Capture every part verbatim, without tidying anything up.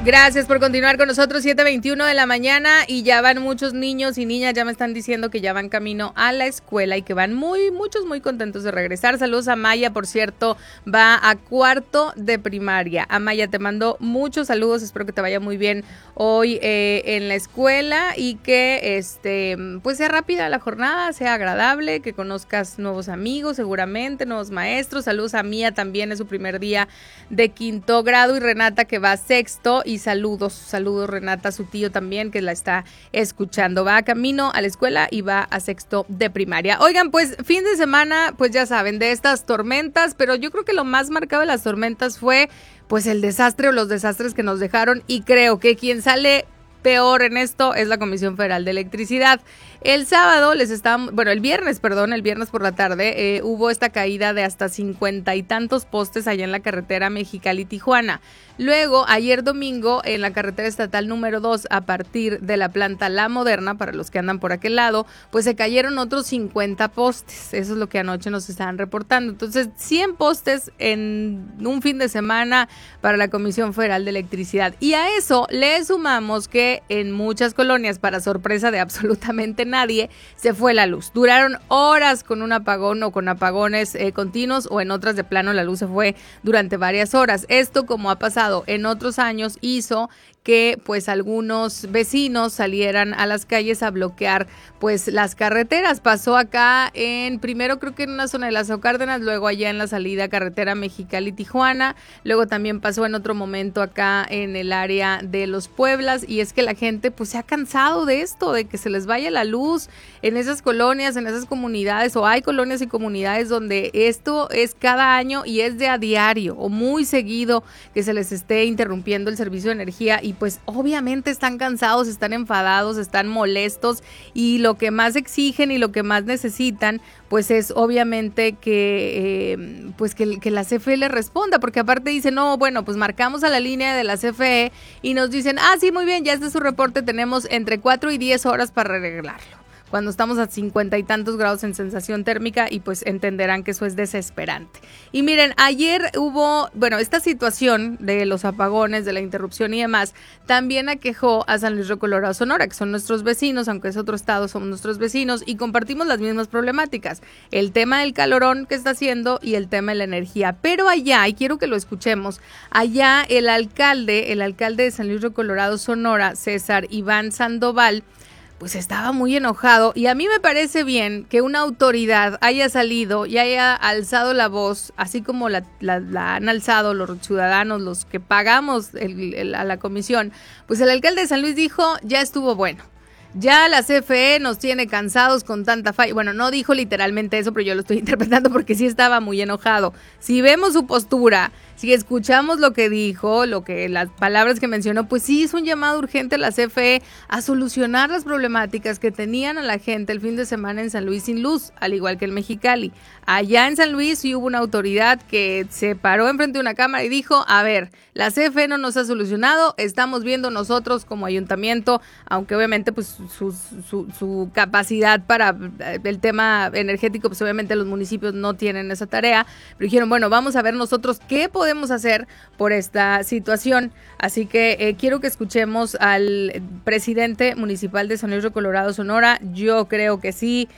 Gracias por continuar con nosotros, siete veintiuno de la mañana y ya van muchos niños y niñas, ya me están diciendo que ya van camino a la escuela y que van muy, muchos muy contentos de regresar. Saludos a Maya, por cierto, va a cuarto de primaria. Amaya, te mando muchos saludos, espero que te vaya muy bien hoy eh, en la escuela y que este pues sea rápida la jornada, sea agradable, que conozcas nuevos amigos seguramente, nuevos maestros. Saludos a Mía, también es su primer día de quinto grado, y Renata, que va a sexto. Y saludos, saludos Renata, su tío también, que la está escuchando. Va a camino a la escuela y va a sexto de primaria. Oigan, pues fin de semana, pues ya saben, de estas tormentas, pero yo creo que lo más marcado de las tormentas fue pues el desastre o los desastres que nos dejaron, y creo que quien sale peor en esto es la Comisión Federal de Electricidad. El sábado les estábamos, bueno, el viernes, perdón, el viernes por la tarde eh, hubo esta caída de hasta cincuenta y tantos postes allá en la carretera Mexicali-Tijuana. Luego, ayer domingo, en la carretera estatal número dos, a partir de la planta La Moderna, para los que andan por aquel lado, pues se cayeron otros cincuenta postes. Eso es lo que anoche nos estaban reportando. Entonces, cien postes en un fin de semana para la Comisión Federal de Electricidad. Y a eso le sumamos que en muchas colonias, para sorpresa de absolutamente nadie, se fue la luz. Duraron horas con un apagón o con apagones eh, continuos, o en otras de plano la luz se fue durante varias horas. Esto, como ha pasado en otros años, hizo que pues algunos vecinos salieran a las calles a bloquear pues las carreteras. Pasó acá en, primero creo que en una zona de Lázaro Cárdenas, luego allá en la salida carretera Mexicali-Tijuana, luego también pasó en otro momento acá en el área de Los Pueblas, y es que la gente pues se ha cansado de esto, de que se les vaya la luz en esas colonias, en esas comunidades, o hay colonias y comunidades donde esto es cada año y es de a diario o muy seguido que se les esté interrumpiendo el servicio de energía, y pues obviamente están cansados, están enfadados, están molestos, y lo que más exigen y lo que más necesitan pues es obviamente que eh, pues que, que la C F E les responda, porque aparte dicen, no, bueno, pues marcamos a la línea de la C F E y nos dicen, ah, sí, muy bien, ya está su reporte, tenemos entre cuatro y diez horas para arreglarlo, cuando estamos a cincuenta y tantos grados en sensación térmica, y pues entenderán que eso es desesperante. Y miren, ayer hubo, bueno, esta situación de los apagones, de la interrupción y demás, también aquejó a San Luis Río Colorado, Sonora, que son nuestros vecinos, aunque es otro estado, somos nuestros vecinos y compartimos las mismas problemáticas, el tema del calorón que está haciendo y el tema de la energía. Pero allá, y quiero que lo escuchemos, allá el alcalde, el alcalde de San Luis Río Colorado, Sonora, César Iván Sandoval, pues estaba muy enojado, y a mí me parece bien que una autoridad haya salido y haya alzado la voz, así como la, la, la han alzado los ciudadanos, los que pagamos el, el, a la comisión. Pues el alcalde de San Luis dijo, ya estuvo bueno. Ya la C F E nos tiene cansados con tanta falla. Bueno, no dijo literalmente eso, pero yo lo estoy interpretando porque sí estaba muy enojado. Si vemos su postura, si escuchamos lo que dijo, lo que las palabras que mencionó, pues sí es un llamado urgente a la C F E a solucionar las problemáticas que tenían a la gente el fin de semana en San Luis sin luz, al igual que el Mexicali. Allá en San Luis sí hubo una autoridad que se paró enfrente de una cámara y dijo, a ver, la C F E no nos ha solucionado, estamos viendo nosotros como ayuntamiento, aunque obviamente pues su, su, su capacidad para el tema energético, pues obviamente los municipios no tienen esa tarea, pero dijeron, bueno, vamos a ver nosotros qué podemos hacer por esta situación. Así que eh, quiero que escuchemos al presidente municipal de San Luis Río Colorado, Sonora. Yo creo que sí,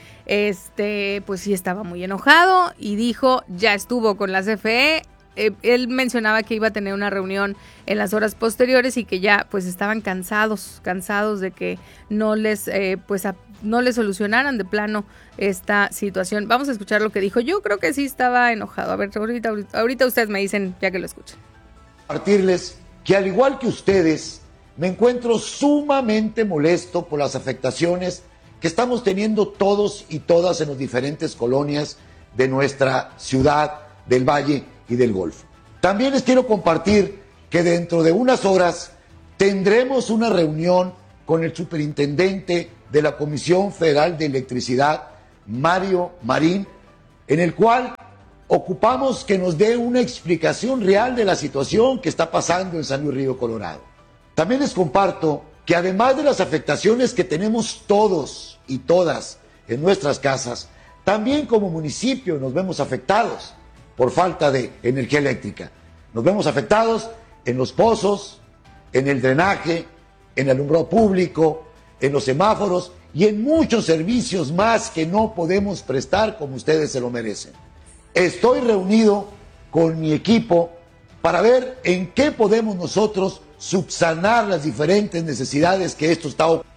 este, pues sí estaba muy enojado y dijo, ya estuvo con la C F E. Eh, él mencionaba que iba a tener una reunión en las horas posteriores y que ya pues estaban cansados, cansados de que no les eh, pues a, no les solucionaran de plano esta situación. Vamos a escuchar lo que dijo. Yo creo que sí estaba enojado. A ver, ahorita, ahorita, ahorita ustedes me dicen ya que lo escuchen. Compartirles que al igual que ustedes, me encuentro sumamente molesto por las afectaciones que estamos teniendo todos y todas en las diferentes colonias de nuestra ciudad, del Valle y del Golfo. También les quiero compartir que dentro de unas horas tendremos una reunión con el superintendente de la Comisión Federal de Electricidad, Mario Marín, en el cual ocupamos que nos dé una explicación real de la situación que está pasando en San Luis Río Colorado. También les comparto que además de las afectaciones que tenemos todos y todas en nuestras casas, también como municipio nos vemos afectados por falta de energía eléctrica. Nos vemos afectados en los pozos, en el drenaje, en el alumbrado público, en los semáforos y en muchos servicios más que no podemos prestar como ustedes se lo merecen. Estoy reunido con mi equipo para ver en qué podemos nosotros subsanar las diferentes necesidades que esto está ocurriendo.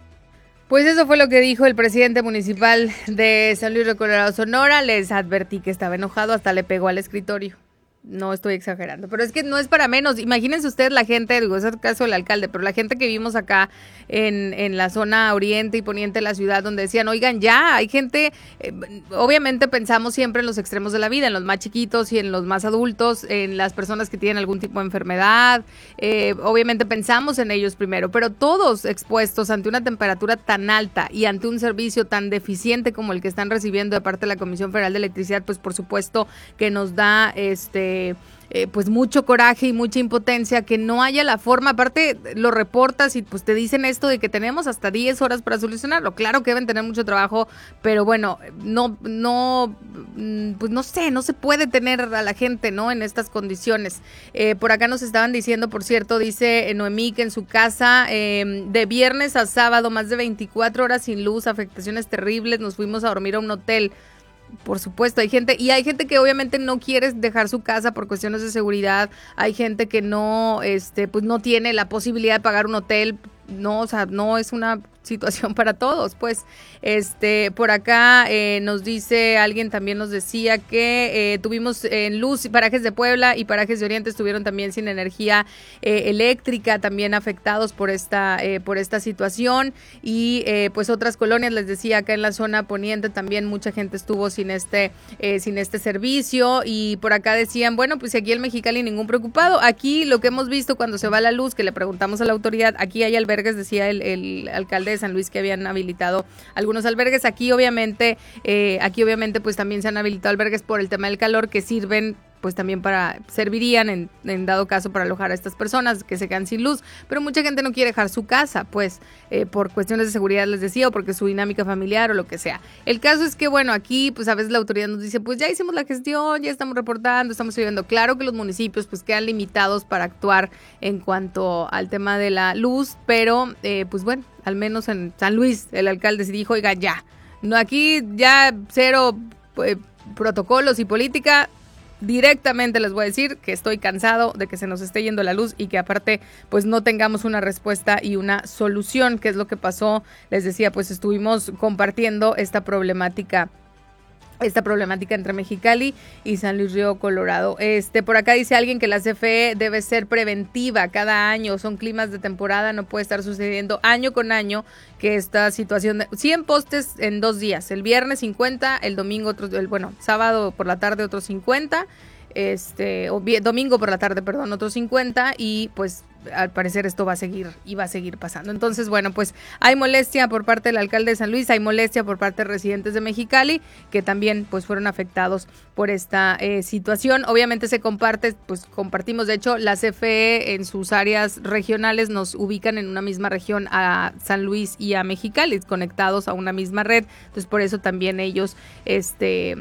Pues eso fue lo que dijo el presidente municipal de San Luis Río Colorado, Sonora. Les advertí que estaba enojado, hasta le pegó al escritorio. No estoy exagerando, pero es que no es para menos. Imagínense ustedes la gente, digo, es el caso del alcalde, pero la gente que vimos acá en, en la zona oriente y poniente de la ciudad, donde decían, oigan, ya, hay gente, eh, obviamente pensamos siempre en los extremos de la vida, en los más chiquitos y en los más adultos, en las personas que tienen algún tipo de enfermedad, eh, obviamente pensamos en ellos primero, pero todos expuestos ante una temperatura tan alta y ante un servicio tan deficiente como el que están recibiendo de parte de la Comisión Federal de Electricidad, pues por supuesto que nos da este Eh, pues mucho coraje y mucha impotencia que no haya la forma. Aparte lo reportas y pues te dicen esto de que tenemos hasta diez horas para solucionarlo. Claro que deben tener mucho trabajo, pero bueno, no, no, pues no sé, no se puede tener a la gente, ¿no? En estas condiciones. Eh, por acá nos estaban diciendo, por cierto, dice Noemí que en su casa eh, de viernes a sábado más de veinticuatro horas sin luz, afectaciones terribles, nos fuimos a dormir a un hotel. Por supuesto, hay gente, y hay gente que obviamente no quiere dejar su casa por cuestiones de seguridad, hay gente que no, este, pues no tiene la posibilidad de pagar un hotel, no, o sea, no es una situación para todos, pues, este, por acá eh, nos dice, alguien también nos decía que eh, tuvimos en luz, parajes de Puebla y parajes de Oriente estuvieron también sin energía eh, eléctrica, también afectados por esta, eh, por esta situación, y eh, pues otras colonias, les decía, acá en la zona poniente también mucha gente estuvo sin este, eh, sin este servicio, y por acá decían, bueno, pues aquí en Mexicali ningún preocupado, aquí lo que hemos visto cuando se va la luz, que le preguntamos a la autoridad, aquí hay albergues, decía el, el alcalde de San Luis que habían habilitado algunos albergues, aquí obviamente, eh, aquí obviamente pues también se han habilitado albergues por el tema del calor que sirven pues también para, servirían en, en dado caso para alojar a estas personas que se quedan sin luz, pero mucha gente no quiere dejar su casa, pues eh, por cuestiones de seguridad les decía, o porque su dinámica familiar o lo que sea. El caso es que bueno, aquí pues a veces la autoridad nos dice, pues ya hicimos la gestión, ya estamos reportando, estamos viendo. Claro que los municipios pues quedan limitados para actuar en cuanto al tema de la luz, pero eh, pues bueno, al menos en San Luis el alcalde se dijo, oiga ya, no, aquí ya cero eh, protocolos y política. Directamente les voy a decir que estoy cansado de que se nos esté yendo la luz y que aparte pues no tengamos una respuesta y una solución, que es lo que pasó. Les decía, pues estuvimos compartiendo esta problemática esta problemática entre Mexicali y San Luis Río Colorado. Este, por acá dice alguien que la C F E debe ser preventiva cada año, son climas de temporada, no puede estar sucediendo año con año que esta situación de cien postes en dos días, el viernes cincuenta, el domingo otros, el, bueno, sábado por la tarde otros cincuenta, este, o domingo por la tarde, perdón, otros cincuenta, y pues al parecer esto va a seguir y va a seguir pasando. Entonces, bueno, pues hay molestia por parte del alcalde de San Luis, hay molestia por parte de residentes de Mexicali, que también pues fueron afectados por esta eh, situación. Obviamente se comparte, pues compartimos, de hecho, la C F E en sus áreas regionales nos ubican en una misma región a San Luis y a Mexicali, conectados a una misma red, entonces por eso también ellos, este...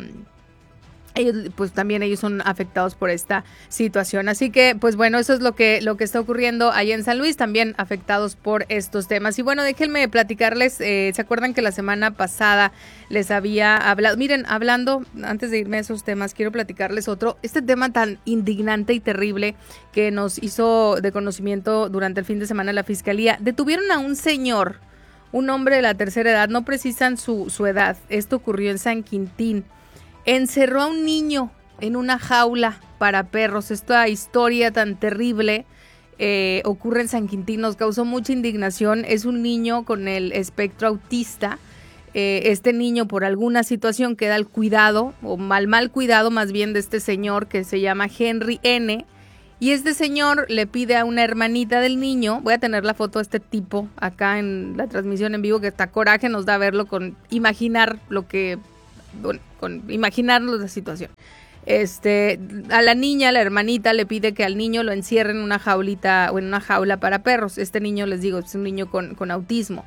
ellos, pues también ellos son afectados por esta situación. Así que, pues bueno, eso es lo que, lo que está ocurriendo allá en San Luis, también afectados por estos temas. Y bueno, déjenme platicarles, eh, ¿se acuerdan que la semana pasada les había hablado? Miren, hablando, antes de irme a esos temas, quiero platicarles otro, este tema tan indignante y terrible que nos hizo de conocimiento durante el fin de semana la Fiscalía. Detuvieron a un señor, un hombre de la tercera edad, no precisan su, su edad, esto ocurrió en San Quintín. Encerró a un niño en una jaula para perros. Esta historia tan terrible eh, ocurre en San Quintín, nos causó mucha indignación. Es un niño con el espectro autista. Eh, este niño por alguna situación queda al cuidado, o mal mal cuidado más bien, de este señor que se llama Henry N. Y este señor le pide a una hermanita del niño, voy a tener la foto de este tipo acá en la transmisión en vivo, que hasta coraje nos da verlo, con imaginar lo que... bueno, con imaginarnos la situación. Este, a la niña, la hermanita, le pide que al niño lo encierren en una jaulita o en una jaula para perros. Este niño, les digo, es un niño con, con autismo.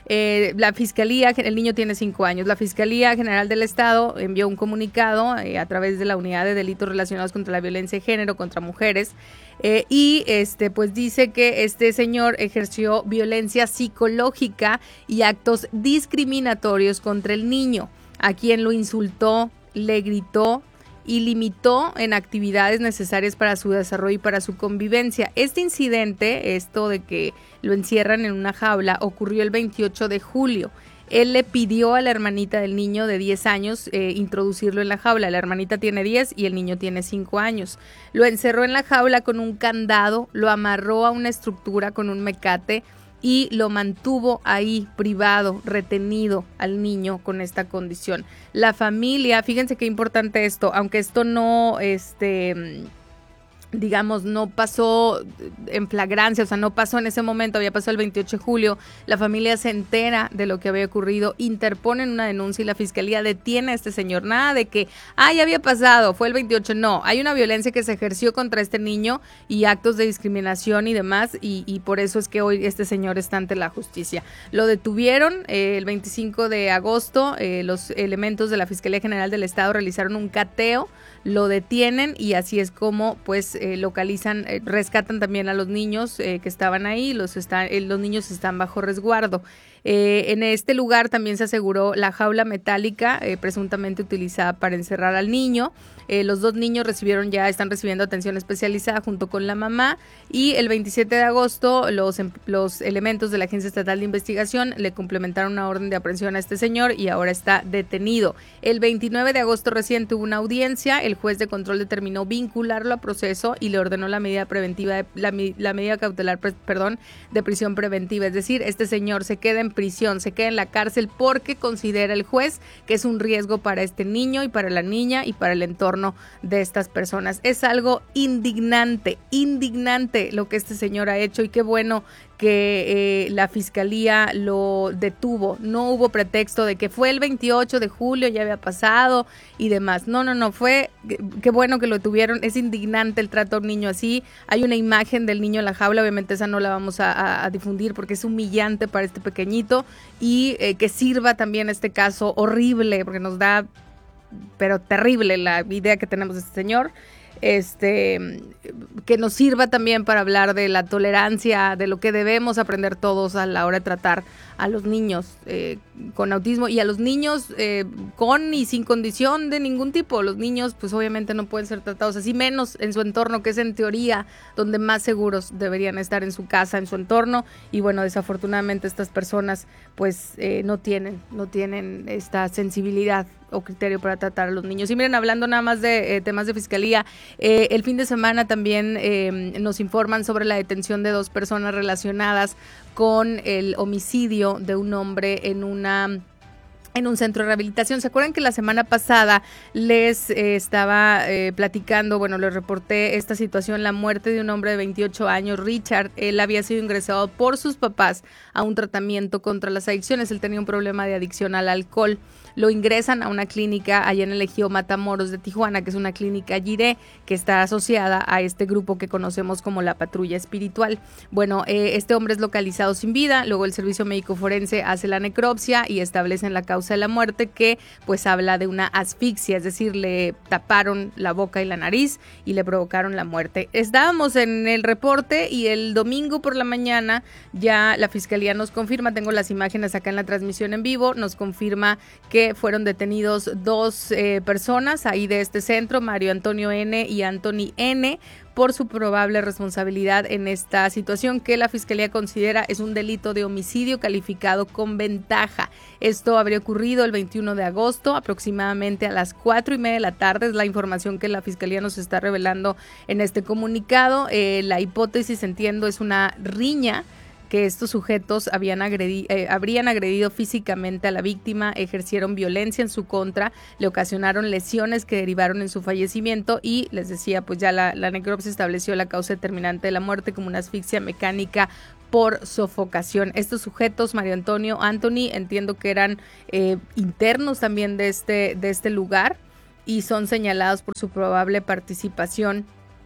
Eh, la Fiscalía, el niño tiene cinco años, la Fiscalía General del Estado envió un comunicado eh, a través de la Unidad de Delitos Relacionados contra la Violencia de Género contra Mujeres eh, y este pues dice que este señor ejerció violencia psicológica y actos discriminatorios contra el niño, a quien lo insultó, le gritó y limitó en actividades necesarias para su desarrollo y para su convivencia. Este incidente, esto de que lo encierran en una jaula, ocurrió el veintiocho de julio. Él le pidió a la hermanita del niño de diez años eh, introducirlo en la jaula. La hermanita tiene diez y el niño tiene cinco años. Lo encerró en la jaula con un candado, lo amarró a una estructura con un mecate y lo mantuvo ahí privado, retenido al niño con esta condición. La familia, fíjense qué importante esto, aunque esto no, este, digamos, no pasó en flagrancia, o sea, no pasó en ese momento, había pasado el veintiocho de julio, la familia se entera de lo que había ocurrido, interponen una denuncia y la fiscalía detiene a este señor. Nada de que, ah, ya había pasado, fue el veintiocho, no, hay una violencia que se ejerció contra este niño y actos de discriminación y demás, y, y por eso es que hoy este señor está ante la justicia. Lo detuvieron eh, el veinticinco de agosto, eh, los elementos de la Fiscalía General del Estado realizaron un cateo, lo detienen y así es como pues eh, localizan, eh, rescatan también a los niños eh, que estaban ahí, los, está, eh, los niños están bajo resguardo. Eh, en este lugar también se aseguró la jaula metálica eh, presuntamente utilizada para encerrar al niño. Eh, los dos niños recibieron ya, están recibiendo atención especializada junto con la mamá y el veintisiete de agosto los, los elementos de la Agencia Estatal de Investigación le complementaron una orden de aprehensión a este señor y ahora está detenido. El veintinueve de agosto recién tuvo una audiencia, el juez de control determinó vincularlo a proceso y le ordenó la medida preventiva, de, la, la medida cautelar, perdón, de prisión preventiva, es decir, este señor se queda en prisión, se queda en la cárcel porque considera el juez que es un riesgo para este niño y para la niña y para el entorno de estas personas. Es algo indignante, indignante lo que este señor ha hecho y qué bueno que eh, la fiscalía lo detuvo. No hubo pretexto de que fue el veintiocho de julio, ya había pasado y demás. No, no, no, fue, qué bueno que lo tuvieron. Es indignante el trato a un niño así. Hay una imagen del niño en la jaula, obviamente esa no la vamos a, a, a difundir porque es humillante para este pequeñito y eh, que sirva también este caso horrible porque nos da, pero terrible la idea que tenemos de este señor. Este, que nos sirva también para hablar de la tolerancia, de lo que debemos aprender todos a la hora de tratar a los niños eh, con autismo y a los niños eh, con y sin condición de ningún tipo. Los niños pues obviamente no pueden ser tratados así, menos en su entorno, que es en teoría donde más seguros deberían estar, en su casa, en su entorno, y bueno, desafortunadamente estas personas pues eh, no tienen, no tienen esta sensibilidad o criterio para tratar a los niños. Y miren, hablando nada más de eh, temas de fiscalía, eh, el fin de semana también eh, nos informan sobre la detención de dos personas relacionadas con el homicidio de un hombre en una en un centro de rehabilitación. ¿Se acuerdan que la semana pasada les eh, estaba eh, platicando, bueno, les reporté esta situación, la muerte de un hombre de veintiocho años, Richard? Él había sido ingresado por sus papás a un tratamiento contra las adicciones. Él tenía un problema de adicción al alcohol. Lo ingresan a una clínica allá en el Ejido Matamoros de Tijuana, que es una clínica Jiré, que está asociada a este grupo que conocemos como la Patrulla Espiritual. Bueno, eh, este hombre es localizado sin vida, luego el servicio médico forense hace la necropsia y establecen la causa de la muerte, que pues habla de una asfixia, es decir, le taparon la boca y la nariz y le provocaron la muerte. Estábamos en el reporte y el domingo por la mañana ya la fiscalía nos confirma, tengo las imágenes acá en la transmisión en vivo, nos confirma que fueron detenidos dos eh, personas ahí de este centro, Mario Antonio N. y Anthony N., por su probable responsabilidad en esta situación que la Fiscalía considera es un delito de homicidio calificado con ventaja. Esto habría ocurrido el veintiuno de agosto, aproximadamente a las cuatro y media de la tarde, es la información que la Fiscalía nos está revelando en este comunicado. Eh, la hipótesis, entiendo, es una riña que estos sujetos habían agredi- eh, habrían agredido físicamente a la víctima, ejercieron violencia en su contra, le ocasionaron lesiones que derivaron en su fallecimiento y les decía, pues ya la, la necropsia estableció la causa determinante de la muerte como una asfixia mecánica por sofocación. Estos sujetos, Mario Antonio, Anthony, entiendo que eran eh, internos también de este, de este lugar y son señalados por su probable participación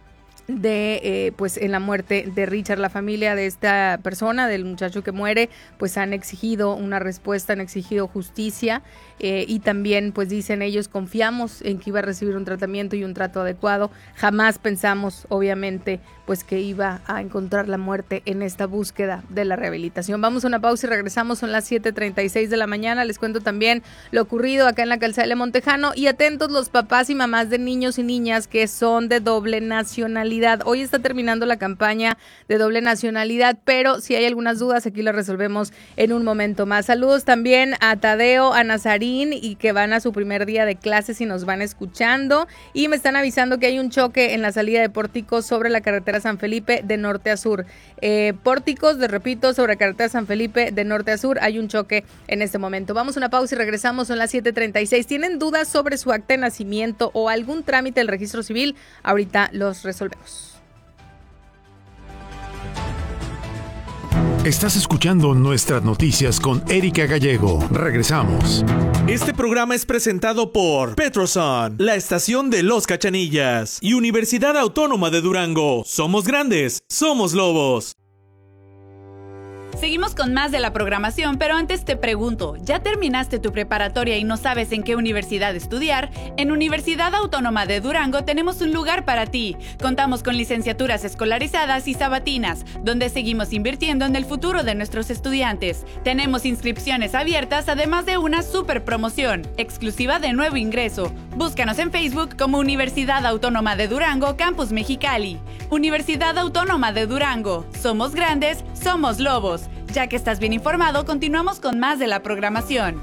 de eh, pues en la muerte de Richard. La familia de esta persona, del muchacho que muere, pues han exigido una respuesta, han exigido justicia eh, y también pues dicen ellos, confiamos en que iba a recibir un tratamiento y un trato adecuado. Jamás pensamos obviamente pues que iba a encontrar la muerte en esta búsqueda de la rehabilitación. Vamos a una pausa y regresamos, son las siete treinta y seis de la mañana. Les cuento también lo ocurrido acá en la calzada de Montejano, y atentos los papás y mamás de niños y niñas que son de doble nacionalidad. Hoy está terminando la campaña de doble nacionalidad, pero si hay algunas dudas aquí las resolvemos en un momento más. Saludos también a Tadeo, a Nazarín, y que van a su primer día de clases y nos van escuchando, y me están avisando que hay un choque en la salida de Pórticos sobre la carretera San Felipe de norte a sur. Eh, Pórticos, les repito, sobre la carretera San Felipe de norte a sur hay un choque en este momento. Vamos a una pausa y regresamos, son las siete treinta y seis. ¿Tienen dudas sobre su acta de nacimiento o algún trámite del registro civil? Ahorita los resolvemos. Estás escuchando Nuestras Noticias con Erika Gallego. Regresamos. Este programa es presentado por Petroson, la estación de Los Cachanillas, y Universidad Autónoma de Durango. Somos grandes, somos lobos. Seguimos con más de la programación, pero antes te pregunto, ¿ya terminaste tu preparatoria y no sabes en qué universidad estudiar? En Universidad Autónoma de Durango tenemos un lugar para ti. Contamos con licenciaturas escolarizadas y sabatinas, donde seguimos invirtiendo en el futuro de nuestros estudiantes. Tenemos inscripciones abiertas, además de una super promoción exclusiva de nuevo ingreso. Búscanos en Facebook como Universidad Autónoma de Durango, Campus Mexicali. Universidad Autónoma de Durango. Somos grandes, somos lobos. Ya que estás bien informado, continuamos con más de la programación.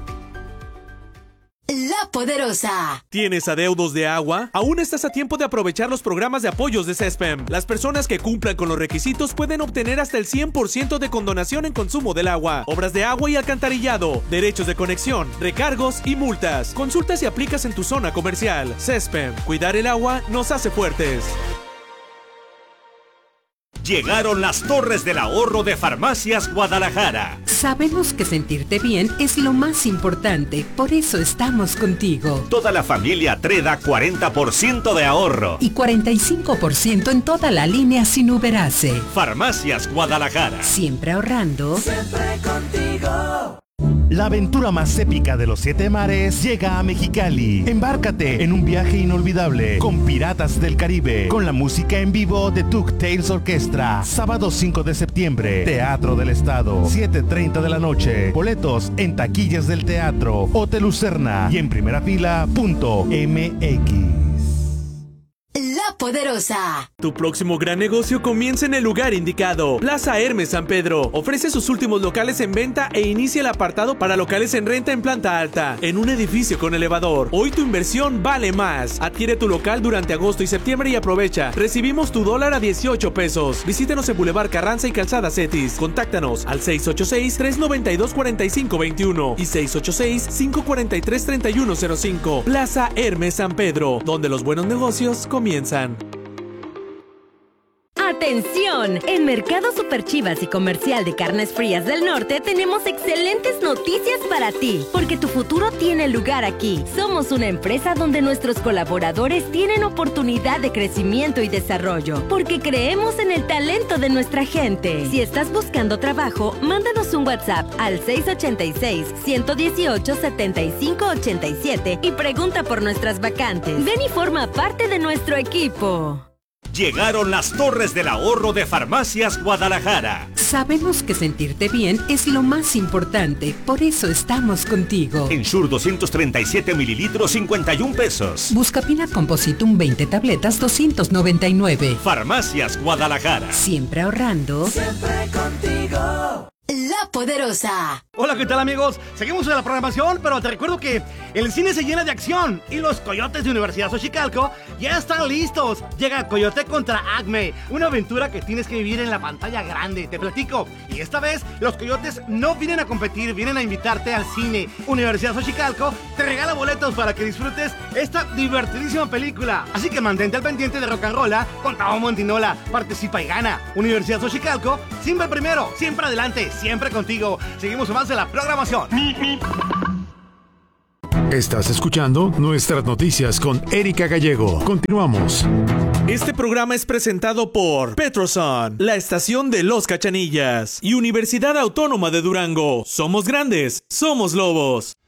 La Poderosa. ¿Tienes adeudos de agua? Aún estás a tiempo de aprovechar los programas de apoyos de CESPEM. Las personas que cumplan con los requisitos pueden obtener hasta el cien por ciento de condonación en consumo del agua, obras de agua y alcantarillado, derechos de conexión, recargos y multas. Consulta si aplicas en tu zona comercial. CESPEM. Cuidar el agua nos hace fuertes. Llegaron las Torres del Ahorro de Farmacias Guadalajara. Sabemos que sentirte bien es lo más importante, por eso estamos contigo. Toda la familia Treda, cuarenta por ciento de ahorro. Y cuarenta y cinco por ciento en toda la línea sin Uberase. Farmacias Guadalajara. Siempre ahorrando. Siempre contigo. La aventura más épica de los siete mares llega a Mexicali. Embárcate en un viaje inolvidable con Piratas del Caribe, con la música en vivo de DuckTales Orquestra. Sábado cinco de septiembre, Teatro del Estado, siete treinta de la noche. Boletos en taquillas del teatro, Hotel Lucerna y en primera fila punto M X. La Poderosa. Tu próximo gran negocio comienza en el lugar indicado. Plaza Hermes San Pedro ofrece sus últimos locales en venta e inicia el apartado para locales en renta en planta alta, en un edificio con elevador. Hoy tu inversión vale más. Adquiere tu local durante agosto y septiembre y aprovecha. Recibimos tu dólar a dieciocho pesos. Visítanos en Boulevard Carranza y Calzada Cetis. Contáctanos al seis ocho seis, tres nueve dos, cuatro cinco dos uno y seis ocho seis, cinco cuatro tres, tres uno cero cinco. Plaza Hermes San Pedro, donde los buenos negocios comienzan. ¡Atención! En Mercado Super Chivas y Comercial de Carnes Frías del Norte tenemos excelentes noticias para ti, porque tu futuro tiene lugar aquí. Somos una empresa donde nuestros colaboradores tienen oportunidad de crecimiento y desarrollo, porque creemos en el talento de nuestra gente. Si estás buscando trabajo, mándanos un WhatsApp al seis ocho seis, uno uno ocho, siete cinco ocho siete y pregunta por nuestras vacantes. Ven y forma parte de nuestro equipo. Llegaron las Torres del Ahorro de Farmacias Guadalajara. Sabemos que sentirte bien es lo más importante, por eso estamos contigo. Ensure doscientos treinta y siete mililitros, cincuenta y un pesos. Buscapina Compositum veinte tabletas, doscientos noventa y nueve. Farmacias Guadalajara. Siempre ahorrando. Siempre contigo. La Poderosa. Hola, ¿qué tal, amigos? Seguimos en la programación, pero te recuerdo que el cine se llena de acción y los Coyotes de Universidad Xochicalco ya están listos. Llega Coyote contra Acme, una aventura que tienes que vivir en la pantalla grande. Te platico. Y esta vez los Coyotes no vienen a competir, vienen a invitarte al cine. Universidad Xochicalco te regala boletos para que disfrutes esta divertidísima película. Así que mantente al pendiente de Rock and Rolla con Tavo Montinola. Participa y gana. Universidad Xochicalco, siempre primero, siempre adelante, siempre contigo. Seguimos más de la programación. Estás escuchando Nuestras Noticias con Erika Gallego. Continuamos. Este programa es presentado por Petroson, la estación de los Cachanillas, y Universidad Autónoma de Durango. Somos grandes, somos lobos.